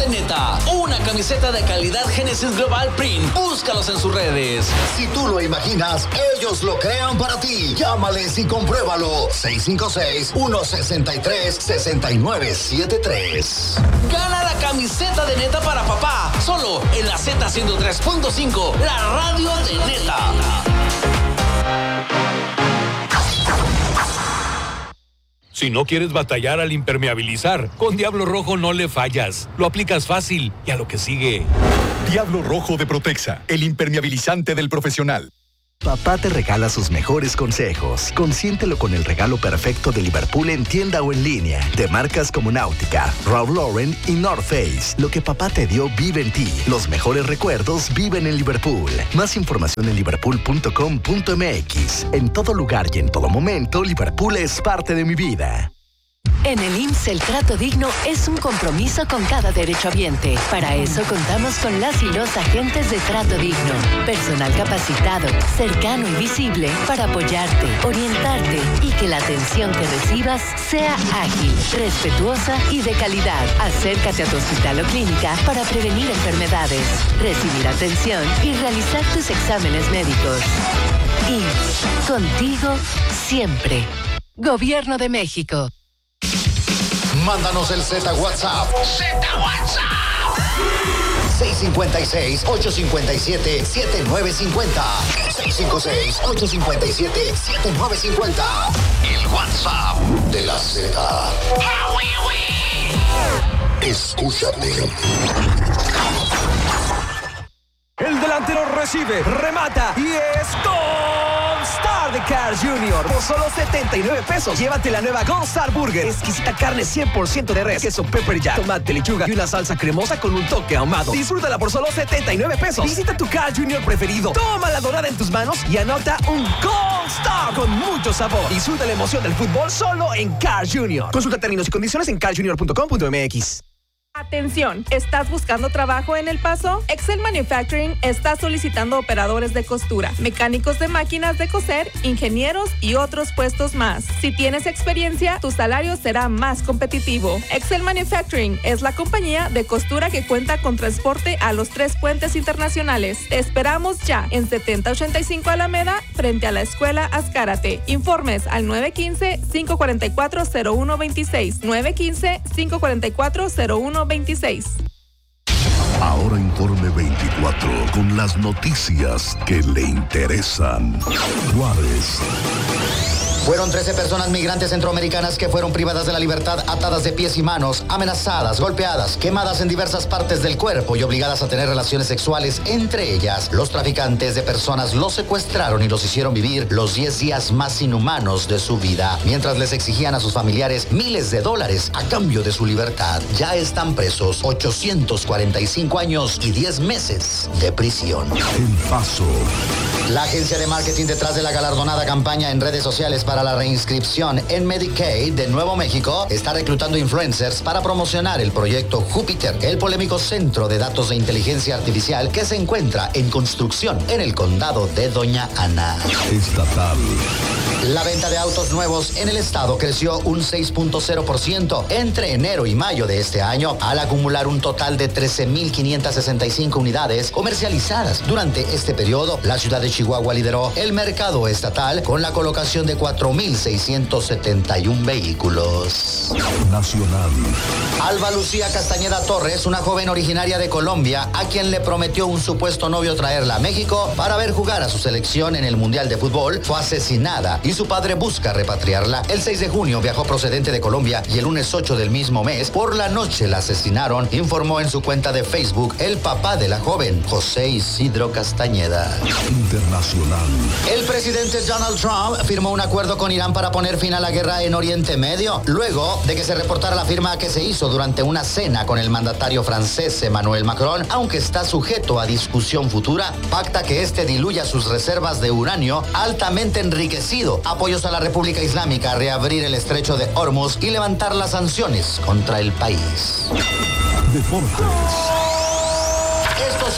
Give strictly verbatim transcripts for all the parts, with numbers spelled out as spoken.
de neta, una camiseta de calidad Génesis Global Print. Búscalos en sus redes. Si tú lo imaginas, ellos lo crean para ti. Llámales y compruébalo. seis cinco seis, uno seis tres, seis nueve siete tres. Gana la camiseta de neta para papá, solo en la Z ciento tres punto cinco, la radio de neta. Si no quieres batallar al impermeabilizar, con Diablo Rojo no le fallas. Lo aplicas fácil y a lo que sigue. Diablo Rojo de Protexa, el impermeabilizante del profesional. Papá te regala sus mejores consejos. Consiéntelo con el regalo perfecto de Liverpool en tienda o en línea. De marcas como Náutica, Ralph Lauren y North Face. Lo que papá te dio vive en ti. Los mejores recuerdos viven en Liverpool. Más información en liverpool punto com punto m x. En todo lugar y en todo momento, Liverpool es parte de mi vida. En el I M S S el trato digno es un compromiso con cada derechohabiente. Para eso contamos con las y los agentes de trato digno. Personal capacitado, cercano y visible para apoyarte, orientarte y que la atención que recibas sea ágil, respetuosa y de calidad. Acércate a tu hospital o clínica para prevenir enfermedades, recibir atención y realizar tus exámenes médicos. I M S S, contigo siempre. Gobierno de México. Mándanos el Z WhatsApp. Z WhatsApp. seis cinco seis, ocho cinco siete, siete nueve cinco cero. seis cinco seis, ocho cinco siete, siete nueve cinco cero. El WhatsApp de la Z. Escúchate. El delantero recibe, remata y es Gold Star de Carl's junior Por solo setenta y nueve pesos, llévate la nueva Gold Star Burger. Exquisita carne cien por ciento de res, queso pepper jack, tomate, lechuga y una salsa cremosa con un toque ahumado. Disfrútala por solo setenta y nueve pesos. Visita tu Carl's junior preferido. Toma la dorada en tus manos y anota un Gold Star con mucho sabor. Disfruta la emoción del fútbol solo en Carl's junior Consulta términos y condiciones en carl junior punto com punto m x. Atención, ¿estás buscando trabajo en El Paso? Excel Manufacturing está solicitando operadores de costura, mecánicos de máquinas de coser, ingenieros y otros puestos más. Si tienes experiencia, tu salario será más competitivo. Excel Manufacturing es la compañía de costura que cuenta con transporte a los tres puentes internacionales. Te esperamos ya en setenta ochenta y cinco Alameda, frente a la Escuela Azcárate. Informes al nueve uno cinco, cinco cuatro cuatro, cero uno dos seis, nueve uno cinco, cinco cuatro cuatro, cero uno veintiséis. Ahora Informe veinticuatro con las noticias que le interesan. Juárez. Fueron trece personas migrantes centroamericanas que fueron privadas de la libertad, atadas de pies y manos, amenazadas, golpeadas, quemadas en diversas partes del cuerpo y obligadas a tener relaciones sexuales entre ellas. Los traficantes de personas los secuestraron y los hicieron vivir los diez días más inhumanos de su vida, mientras les exigían a sus familiares miles de dólares a cambio de su libertad. Ya están presos ochocientos cuarenta y cinco años y diez meses de prisión. El Paso. La agencia de marketing detrás de la galardonada campaña en redes sociales para la reinscripción en Medicaid de Nuevo México está reclutando influencers para promocionar el proyecto Júpiter, el polémico centro de datos de inteligencia artificial que se encuentra en construcción en el condado de Doña Ana. Estatal. La venta de autos nuevos en el estado creció un seis punto cero por ciento entre enero y mayo de este año, al acumular un total de trece mil quinientas sesenta y cinco unidades comercializadas. Durante este periodo, la ciudad de Chihuahua lideró el mercado estatal con la colocación de cuatro mil seiscientos setenta y uno vehículos. Nacional. Alba Lucía Castañeda Torres, una joven originaria de Colombia, a quien le prometió un supuesto novio traerla a México para ver jugar a su selección en el Mundial de Fútbol, fue asesinada y su padre busca repatriarla. El seis de junio viajó procedente de Colombia y el lunes ocho del mismo mes, por la noche la asesinaron, informó en su cuenta de Facebook el papá de la joven, José Isidro Castañeda. Internacional. El presidente Donald Trump firmó un acuerdo con Irán para poner fin a la guerra en Oriente Medio, luego de que se reportara la firma que se hizo durante una cena con el mandatario francés Emmanuel Macron. Aunque está sujeto a discusión futura, pacta que este diluya sus reservas de uranio altamente enriquecido, apoyos a la República Islámica, reabrir el estrecho de Hormuz y levantar las sanciones contra el país. Deportes. Estos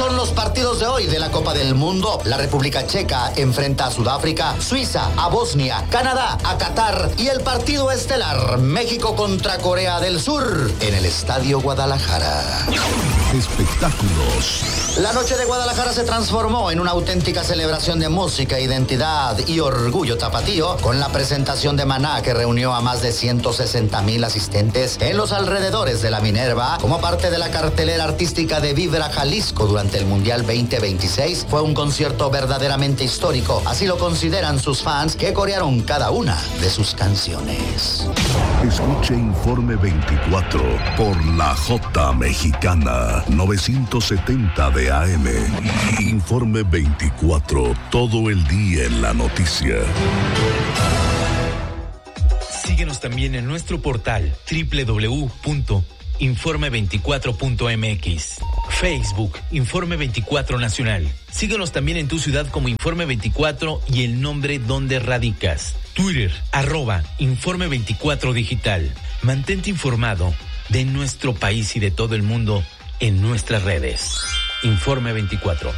son los partidos de hoy de la Copa del Mundo. La República Checa enfrenta a Sudáfrica, Suiza a Bosnia, Canadá a Qatar y el partido estelar México contra Corea del Sur en el Estadio Guadalajara. Espectáculos. La noche de Guadalajara se transformó en una auténtica celebración de música, identidad y orgullo tapatío con la presentación de Maná, que reunió a más de ciento sesenta mil asistentes en los alrededores de la Minerva como parte de la cartelera artística de Vibra Jalisco durante el Mundial veinte veintiséis. Fue un concierto verdaderamente histórico, así lo consideran sus fans, que corearon cada una de sus canciones. Escuche Informe veinticuatro por la J Mexicana novecientos setenta de A M. Informe veinticuatro, todo el día en la noticia. Síguenos también en nuestro portal doble u doble u doble u punto informe veinticuatro punto m x. Facebook, Informe veinticuatro Nacional. Síguenos también en tu ciudad como Informe veinticuatro y el nombre donde radicas. Twitter, arroba Informe veinticuatro Digital. Mantente informado de nuestro país y de todo el mundo en nuestras redes. Informe veinticuatro.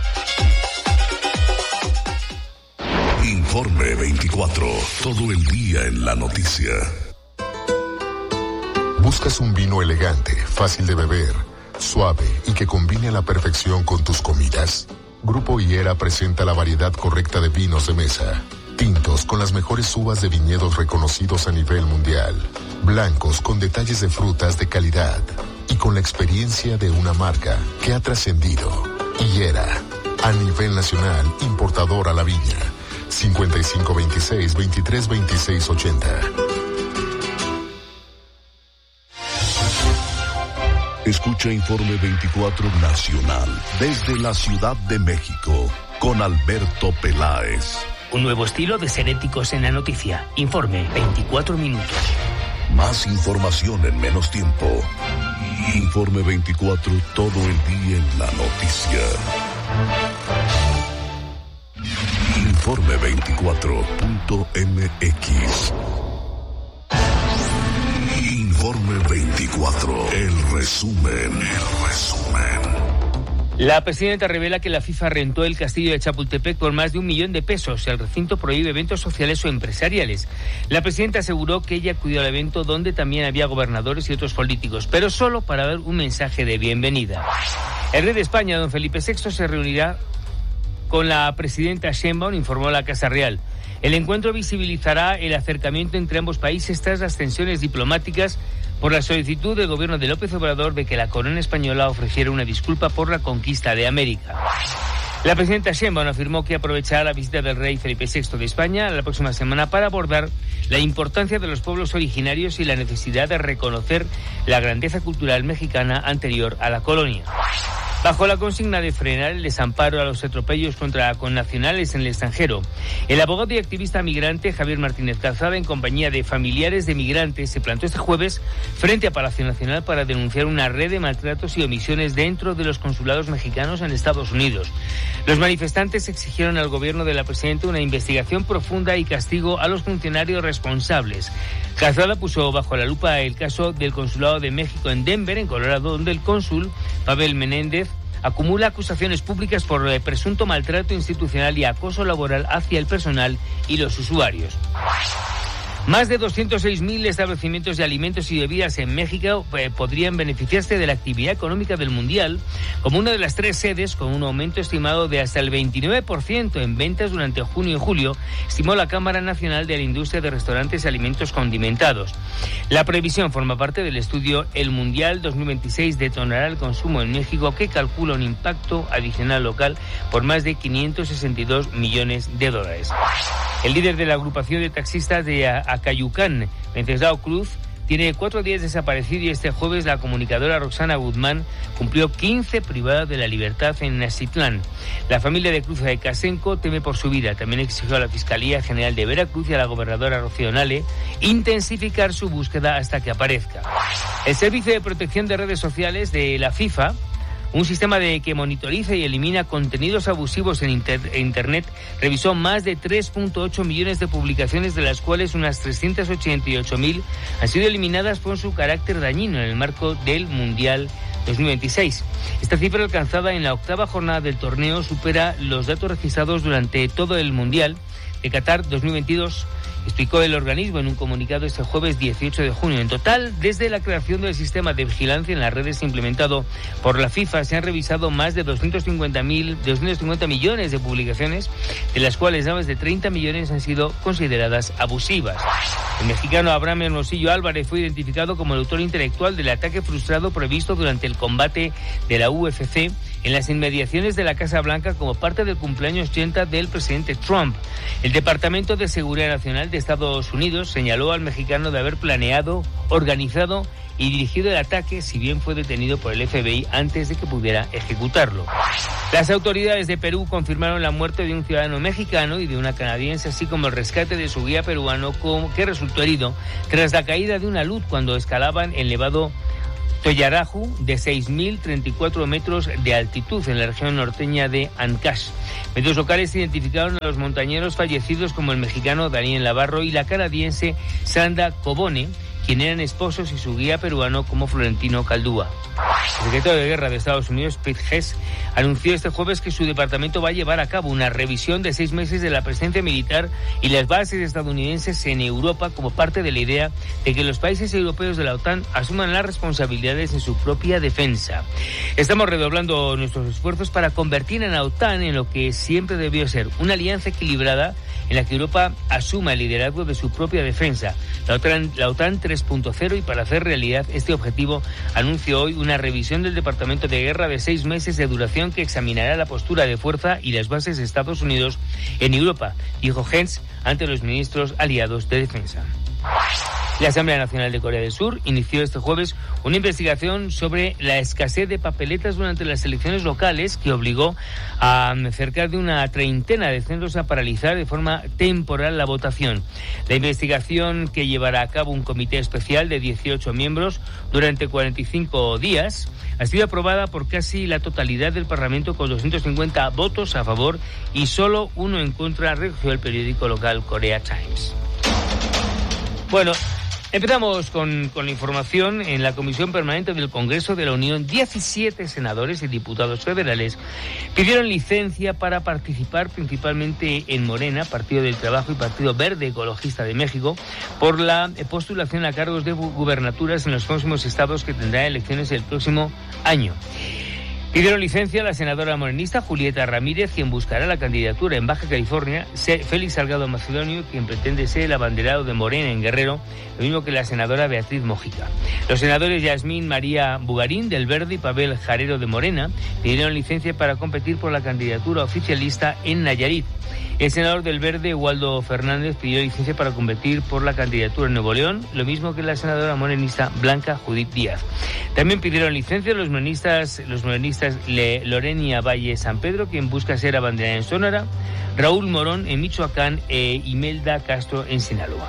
Informe veinticuatro, todo el día en la noticia. ¿Buscas un vino elegante, fácil de beber, suave y que combine a la perfección con tus comidas? Grupo Higuera presenta la variedad correcta de vinos de mesa. Tintos con las mejores uvas de viñedos reconocidos a nivel mundial. Blancos con detalles de frutas de calidad. Y con la experiencia de una marca que ha trascendido. Higuera, a nivel nacional, importador a la viña. cincuenta y cinco veintiséis, veintitrés veintiséis ochenta. Escucha Informe veinticuatro Nacional desde la Ciudad de México con Alberto Peláez. Un nuevo estilo de ser éticos en la noticia. Informe veinticuatro minutos. Más información en menos tiempo. Informe veinticuatro, todo el día en la noticia. Informe veinticuatro punto m x. Informe veinticuatro, el resumen, el resumen. La presidenta revela que la FIFA rentó el castillo de Chapultepec por más de un millón de pesos. El recinto prohíbe eventos sociales o empresariales. La presidenta aseguró que ella acudió al evento donde también había gobernadores y otros políticos, pero solo para dar un mensaje de bienvenida. El rey de España, don Felipe sexto, se reunirá con la presidenta Sheinbaum, informó la Casa Real. El encuentro visibilizará el acercamiento entre ambos países tras las tensiones diplomáticas por la solicitud del gobierno de López Obrador de que la corona española ofreciera una disculpa por la conquista de América. La presidenta Sheinbaum afirmó que aprovechará la visita del rey Felipe sexto de España la próxima semana para abordar la importancia de los pueblos originarios y la necesidad de reconocer la grandeza cultural mexicana anterior a la colonia. Bajo la consigna de frenar el desamparo a los atropellos contra connacionales en el extranjero, el abogado y activista migrante Javier Martínez Calzada, en compañía de familiares de migrantes, se plantó este jueves frente a Palacio Nacional para denunciar una red de maltratos y omisiones dentro de los consulados mexicanos en Estados Unidos. Los manifestantes exigieron al gobierno de la presidenta una investigación profunda y castigo a los funcionarios responsables. Calzada puso bajo la lupa el caso del Consulado de México en Denver, en Colorado, donde el cónsul Pavel Menéndez acumula acusaciones públicas por presunto maltrato institucional y acoso laboral hacia el personal y los usuarios. Más de doscientos seis mil establecimientos de alimentos y bebidas en México eh, podrían beneficiarse de la actividad económica del Mundial como una de las tres sedes, con un aumento estimado de hasta el veintinueve por ciento en ventas durante junio y julio, estimó la Cámara Nacional de la Industria de Restaurantes y Alimentos Condimentados. La previsión forma parte del estudio El Mundial dos mil veintiséis detonará el consumo en México, que calcula un impacto adicional local por más de quinientos sesenta y dos millones de dólares. El líder de la agrupación de taxistas de Acayucán, Wenceslao Cruz, tiene cuatro días desaparecido y este jueves la comunicadora Roxana Guzmán cumplió quince privadas de la libertad en Nacitlán. La familia de Cruz de Casenco teme por su vida. También exigió a la Fiscalía General de Veracruz y a la gobernadora Rocío Nale intensificar su búsqueda hasta que aparezca. El Servicio de Protección de Redes Sociales de la FIFA, un sistema de que monitoriza y elimina contenidos abusivos en inter- Internet, revisó más de tres punto ocho millones de publicaciones, de las cuales unas trescientas ochenta y ocho mil han sido eliminadas por su carácter dañino en el marco del Mundial dos mil veintiséis. Esta cifra alcanzada en la octava jornada del torneo supera los datos registrados durante todo el Mundial de Qatar dos mil veintidós, explicó el organismo en un comunicado este jueves dieciocho de junio. En total, desde la creación del sistema de vigilancia en las redes implementado por la FIFA, se han revisado más de doscientos cincuenta millones de publicaciones, de las cuales más de treinta millones han sido consideradas abusivas. El mexicano Abraham Hermosillo Álvarez fue identificado como el autor intelectual del ataque frustrado previsto durante el combate de la U F C en las inmediaciones de la Casa Blanca como parte del cumpleaños ochenta del presidente Trump. El Departamento de Seguridad Nacional de Estados Unidos señaló al mexicano de haber planeado, organizado y dirigido el ataque, si bien fue detenido por el F B I antes de que pudiera ejecutarlo. Las autoridades de Perú confirmaron la muerte de un ciudadano mexicano y de una canadiense, así como el rescate de su guía peruano que resultó herido tras la caída de una luz cuando escalaban el nevado Toyaraju, de seis mil treinta y cuatro metros de altitud en la región norteña de Ancash. Medios locales identificaron a los montañeros fallecidos como el mexicano Daniel Navarro y la canadiense Sandra Cobone, quien eran esposos, y su guía peruano como Florentino Caldúa. El secretario de Guerra de Estados Unidos, Pete Hess, anunció este jueves que su departamento va a llevar a cabo una revisión de seis meses de la presencia militar y las bases estadounidenses en Europa como parte de la idea de que los países europeos de la OTAN asuman las responsabilidades en su propia defensa. Estamos redoblando nuestros esfuerzos para convertir a la OTAN en lo que siempre debió ser, una alianza equilibrada en la que Europa asuma el liderazgo de su propia defensa, la OTAN, la OTAN tres punto cero, y para hacer realidad este objetivo anunció hoy una revisión del Departamento de Guerra de seis meses de duración que examinará la postura de fuerza y las bases de Estados Unidos en Europa, dijo Hens ante los ministros aliados de defensa. La Asamblea Nacional de Corea del Sur inició este jueves una investigación sobre la escasez de papeletas durante las elecciones locales que obligó a cerca de una treintena de centros a paralizar de forma temporal la votación. La investigación, que llevará a cabo un comité especial de dieciocho miembros durante cuarenta y cinco días, ha sido aprobada por casi la totalidad del Parlamento con doscientos cincuenta votos a favor y solo uno en contra, recogió el periódico local Korea Times. Bueno, empezamos con, con la información. En la Comisión Permanente del Congreso de la Unión, diecisiete senadores y diputados federales pidieron licencia para participar principalmente en Morena, Partido del Trabajo y Partido Verde Ecologista de México, por la postulación a cargos de gubernaturas en los próximos estados que tendrán elecciones el próximo año. Pidieron licencia a la senadora morenista Julieta Ramírez, quien buscará la candidatura en Baja California, Félix Salgado Macedonio, quien pretende ser el abanderado de Morena en Guerrero, lo mismo que la senadora Beatriz Mojica. Los senadores Yasmín María Bugarín, del Verde, y Pavel Jarero, de Morena, pidieron licencia para competir por la candidatura oficialista en Nayarit. El senador del Verde, Waldo Fernández, pidió licencia para competir por la candidatura en Nuevo León, lo mismo que la senadora morenista Blanca Judith Díaz. También pidieron licencia los morenistas, los morenistas Le, Lorenia Valle San Pedro, quien busca ser abanderada en Sonora, Raúl Morón en Michoacán e Imelda Castro en Sinaloa.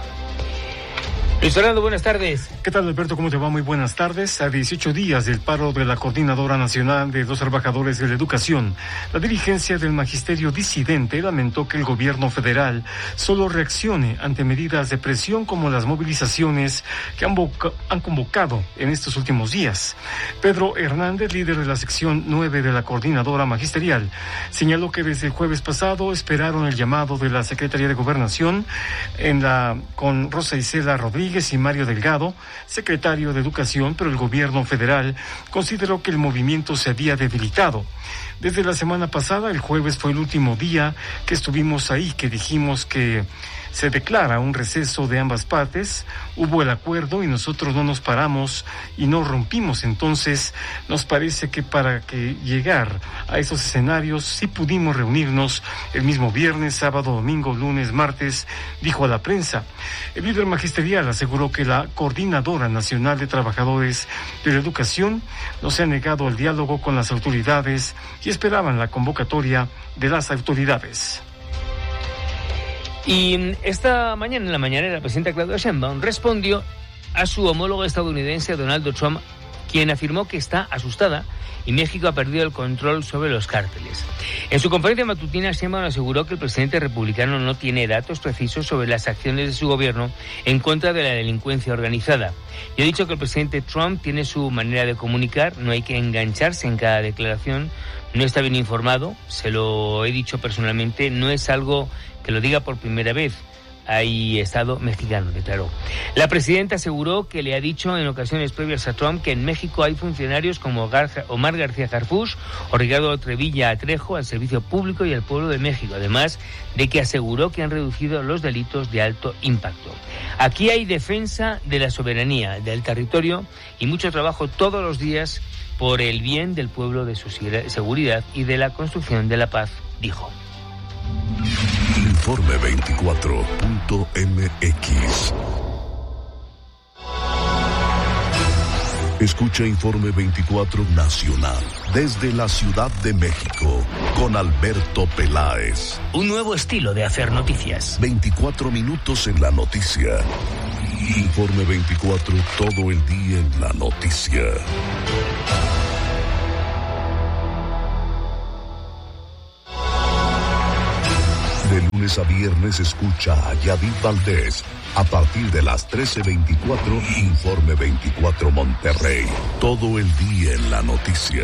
Luis Fernando, buenas tardes. ¿Qué tal, Alberto? ¿Cómo te va? Muy buenas tardes. A dieciocho días del paro de la Coordinadora Nacional de los Trabajadores de la Educación, la dirigencia del magisterio disidente lamentó que el gobierno federal solo reaccione ante medidas de presión como las movilizaciones que han, boca- han convocado en estos últimos días. Pedro Hernández, líder de la sección nueve de la Coordinadora Magisterial, señaló que desde el jueves pasado esperaron el llamado de la Secretaría de Gobernación en la con Rosa Isela Rodríguez y Mario Delgado, secretario de Educación, pero el gobierno federal consideró que el movimiento se había debilitado. Desde la semana pasada, el jueves fue el último día que estuvimos ahí, que dijimos que se declara un receso de ambas partes, hubo el acuerdo y nosotros no nos paramos y no rompimos. Entonces, nos parece que para que llegar a esos escenarios sí pudimos reunirnos el mismo viernes, sábado, domingo, lunes, martes, dijo a la prensa. El líder magisterial aseguró que la Coordinadora Nacional de Trabajadores de la Educación no se ha negado al diálogo con las autoridades y esperaban la convocatoria de las autoridades. Y esta mañana, en la mañanera, la presidenta Claudia Sheinbaum respondió a su homólogo estadounidense, Donald Trump, quien afirmó que está asustada y México ha perdido el control sobre los cárteles. En su conferencia matutina, Sheinbaum aseguró que el presidente republicano no tiene datos precisos sobre las acciones de su gobierno en contra de la delincuencia organizada. Y ha dicho que el presidente Trump tiene su manera de comunicar, no hay que engancharse en cada declaración, no está bien informado, se lo he dicho personalmente, no es algo que lo diga por primera vez. Hay Estado mexicano, declaró. La presidenta aseguró que le ha dicho en ocasiones previas a Trump que en México hay funcionarios como Gar- Omar García Harfuch o Ricardo Trevilla Trejo al servicio público y al pueblo de México, además de que aseguró que han reducido los delitos de alto impacto. Aquí hay defensa de la soberanía, del territorio y mucho trabajo todos los días por el bien del pueblo, de su seguridad y de la construcción de la paz, dijo. Informe veinticuatro punto m x. Escucha Informe veinticuatro Nacional desde la Ciudad de México con Alberto Peláez. Un nuevo estilo de hacer noticias. veinticuatro minutos en la noticia. Informe veinticuatro, todo el día en la noticia. De lunes a viernes escucha a Yadid Valdés. A partir de las trece veinticuatro, Informe veinticuatro Monterrey. Todo el día en la noticia.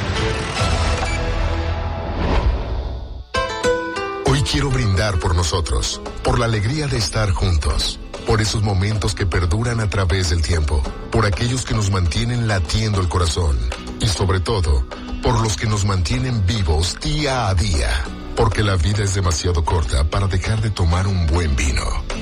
Hoy quiero brindar por nosotros, por la alegría de estar juntos, por esos momentos que perduran a través del tiempo, por aquellos que nos mantienen latiendo el corazón y sobre todo, por los que nos mantienen vivos día a día. Porque la vida es demasiado corta para dejar de tomar un buen vino.